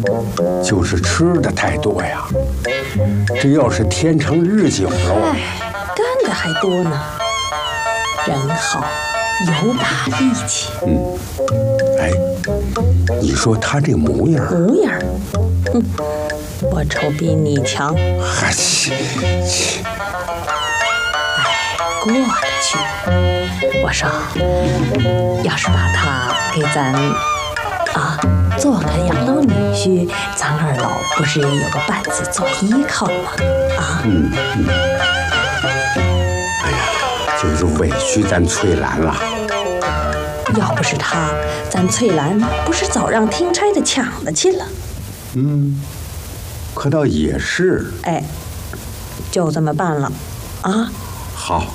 就是吃的太多呀。这要是天长日久了， 哎，干的还多呢。人好，有把力气。 哎，你说他这模样， 我瞅比你强。 嗨，切， 过得去。我说，要是把他给咱做个养老女婿，咱二老不是也有个伴子做依靠吗？ 哎呀，就是委屈咱翠兰了。 要不是他，咱翠兰不是早让听差的抢了去了？ 可倒也是。 哎，就这么办了，啊？ 好。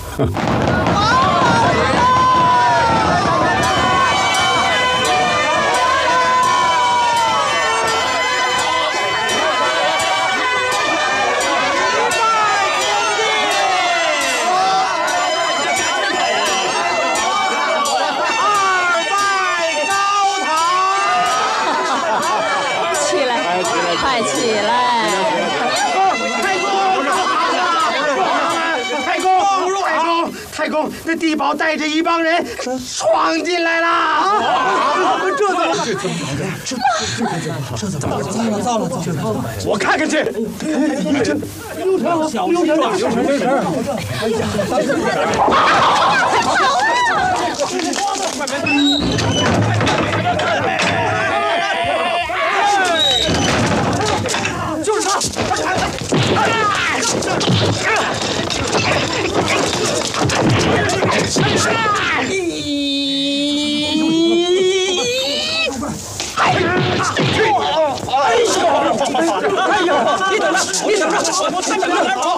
快起来！ 太公，那地保带着一帮人闯进来了！这怎么糟了！我看看去。刘成，就是他！你等着！我看着哪跑！